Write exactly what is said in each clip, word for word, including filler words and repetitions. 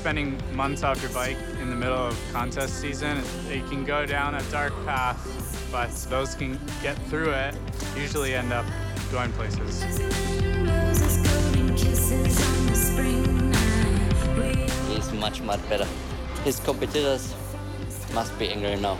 spending months off your bike in the middle of contest season. You can go down a dark path, but those can get through it, usually end up going places. He's much, much better. His competitors must be angry now.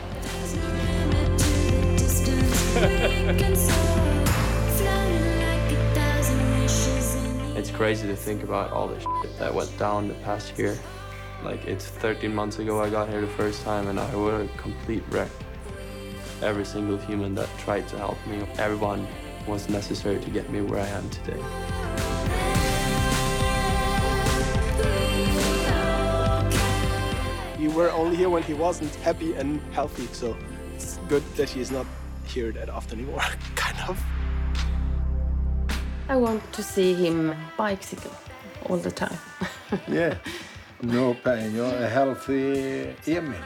It's crazy to think about all the shit that went down the past year. Like, it's thirteen months ago I got here the first time and I was a complete wreck. Every single human that tried to help me, everyone was necessary to get me where I am today. We were only here when he wasn't happy and healthy, so it's good that he's not here that often anymore, kind of. I want to see him bicycle all the time. Yeah, no pain. You're a healthy Emil.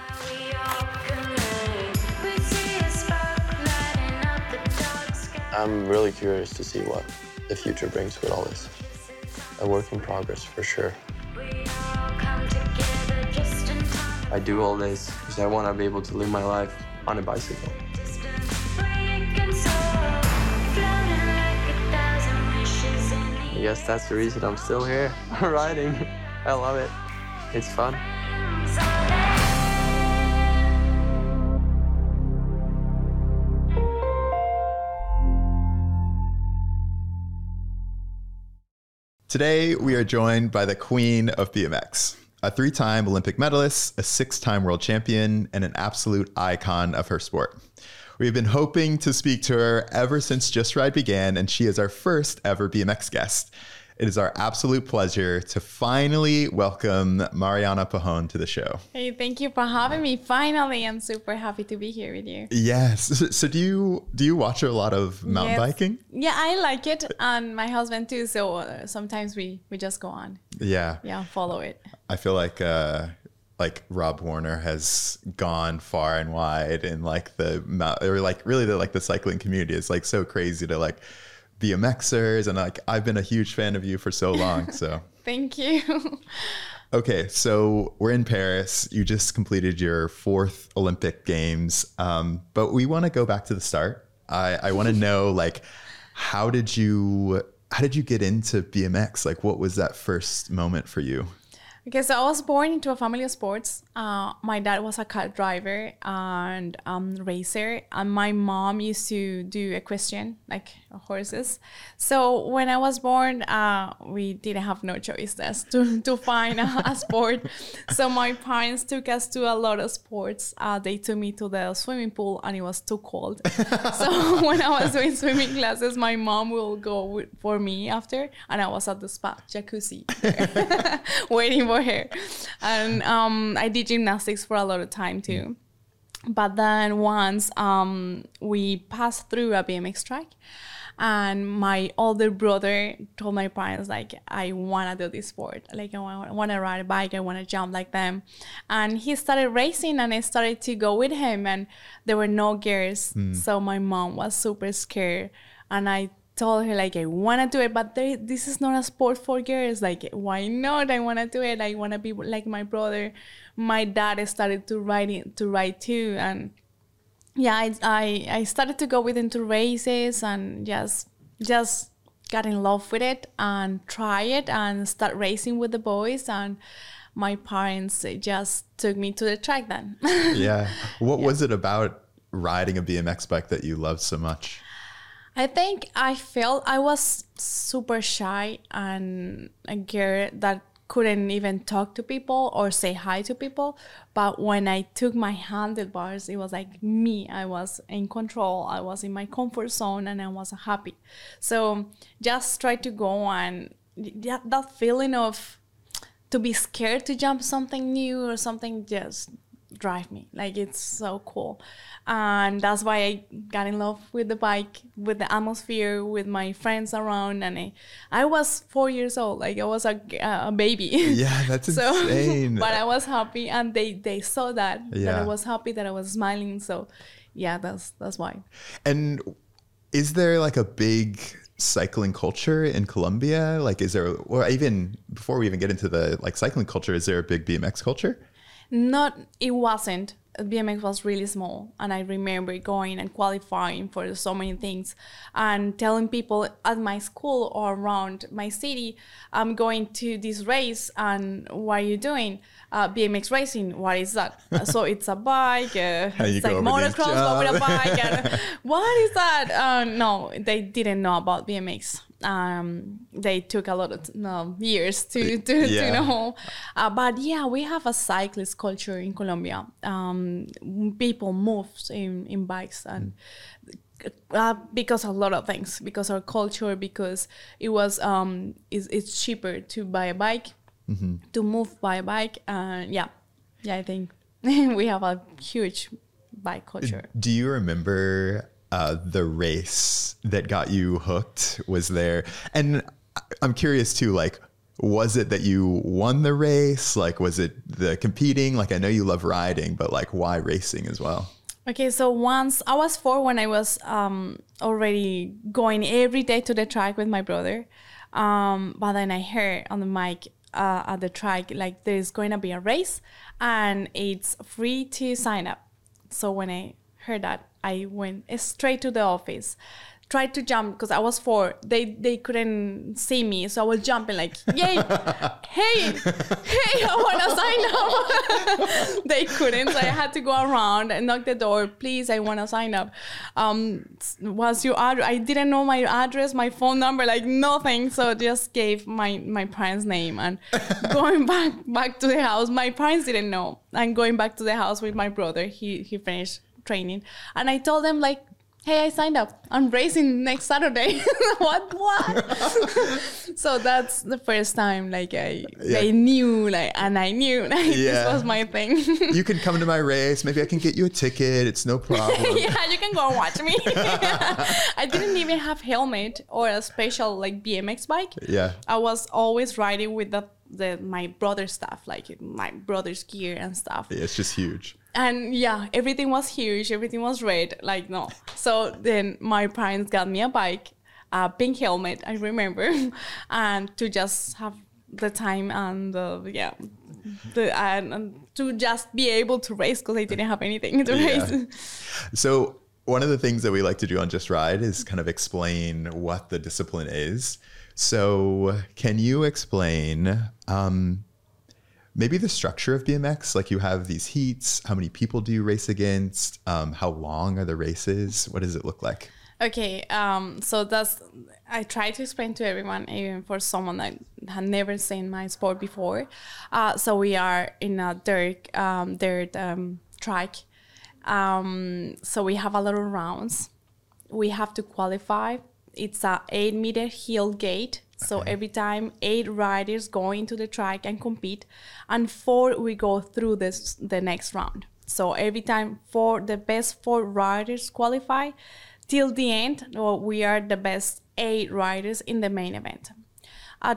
I'm really curious to see what the future brings with all this. A work in progress, for sure. I do all this because I want to be able to live my life on a bicycle. I guess that's the reason I'm still here, riding. I love it. It's fun. Today, we are joined by the queen of B M X, a three-time Olympic medalist, a six-time world champion, and an absolute icon of her sport. We've been hoping to speak to her ever since Just Ride began, and she is our first ever B M X guest. It is our absolute pleasure to finally welcome Mariana Pajón to the show. Hey, thank you for having me. Finally, I'm super happy to be here with you. Yes. So do you do you watch a lot of mountain Yes. biking? Yeah, I like it, and my husband too. So uh, sometimes we we just go on. Yeah. Yeah, follow it. I feel like uh, like Rob Warner has gone far and wide in like the mou- or like really the like the cycling community. It's like so crazy to like B M Xers, and like I've been a huge fan of you for so long. So Thank you. okay, so we're in Paris. You just completed your fourth Olympic Games, um, but we want to go back to the start. I, I want to know like how did you how did you get into B M X? Like what was that first moment for you? Okay, so I was born into a family of sports. Uh, my dad was a car driver and um, racer, and my mom used to do equestrian, like horses. So when I was born, uh, we didn't have no choice just to, to find a, a sport. So my parents took us to a lot of sports. Uh, they took me to the swimming pool, and it was too cold. So when I was doing swimming classes, my mom will go with, for me after, and I was at the spa, jacuzzi, there, waiting for her. And um, I did gymnastics for a lot of time too. But then once um, we passed through a B M X track, and my older brother told my parents, like, I want to do this sport. Like, I want to ride a bike. I want to jump like them. And he started racing, and I started to go with him. And there were no gears. Mm. So my mom was super scared. And I told her, like, I want to do it, but there, this is not a sport for girls. Like, why not? I want to do it. I want to be like my brother. My dad started to ride, to ride too. And yeah, I, I I started to go with into races and just just got in love with it and try it and start racing with the boys. And my parents just took me to the track then. Yeah. What yeah. was it about riding a B M X bike that you loved so much? I think I felt I was super shy and a girl that couldn't even talk to people or say hi to people. But when I took my handlebars, it was like me. I was in control. I was in my comfort zone, and I was happy. So just try to go on. That, that feeling of to be scared to jump something new or something just drive me. Like, it's so cool. And that's why I got in love with the bike, with the atmosphere, with my friends around. And I, I was four years old. Like, I was a, a baby. Yeah, that's so, insane. But I was happy, and they, they saw that, yeah. that I was happy, that I was smiling. So yeah, that's that's why. And is there like a big cycling culture in Colombia? Like, is there, or even before we even get into the like cycling culture, is there a big B M X culture? Not, it wasn't. B M X was really small, and I remember going and qualifying for so many things and telling people at my school or around my city, I'm going to this race, and what are you doing? Uh, B M X racing, what is that? So it's a bike, uh, it's like motocross but with a bike. And, what is that? Uh, no, they didn't know about B M X. Um, they took a lot of no, years to, to, yeah. to know. Uh, but yeah, we have a cyclist culture in Colombia. Um, people move in, in bikes and uh, because a lot of things, because our culture, because it was um, it's, it's cheaper to buy a bike, mm-hmm. to move by a bike. Uh, yeah, yeah, I think we have a huge bike culture. Do you remember Uh, the race that got you hooked? Was there, and I'm curious too, like, was it that you won the race? Like, was it the competing? Like, I know you love riding, but like, why racing as well? Okay, so once I was four when I was um, already going every day to the track with my brother. Um, but then I heard on the mic uh, at the track, like, there's going to be a race and it's free to sign up. So when I heard that, I went straight to the office, tried to jump because I was four. They they couldn't see me, so I was jumping like, yay, hey, hey, I want to sign up. They couldn't, so I had to go around and knock the door. Please, I want to sign up. Um, what's your address? I didn't know my address, my phone number, like nothing. So just gave my my parents' name and going back back to the house. My parents didn't know. And going back to the house with my brother, he he finished training, and I told them like, hey, I signed up. I'm racing next Saturday. what, what? So that's the first time, like, I, yeah. they knew, like, and I knew, like, yeah. this was my thing. You can come to my race. Maybe I can get you a ticket. It's no problem. Yeah, you can go and watch me. I didn't even have helmet or a special, like, B M X bike. Yeah. I was always riding with the, the my brother's stuff, like, my brother's gear and stuff. Yeah, it's just huge. And yeah, everything was huge. Everything was red. Like, no. So then my parents got me a bike, a pink helmet, I remember, and to just have the time and uh, yeah, the and, and to just be able to race because I didn't have anything to yeah. race. So one of the things that we like to do on Just Ride is kind of explain what the discipline is. So can you explain um, maybe the structure of B M X? Like, you have these heats. How many people do you race against? Um, how long are the races? What does it look like? Okay, um, so that's, I try to explain to everyone, even for someone that had never seen my sport before. Uh, so we are in a dirt, um, dirt um, track. Um, so we have a lot of rounds. We have to qualify. It's a eight meter hill gate. So okay. every time eight riders go into the track and compete, and four we go through this the next round. So every time four the best four riders qualify, till the end, well, we are the best eight riders in the main event.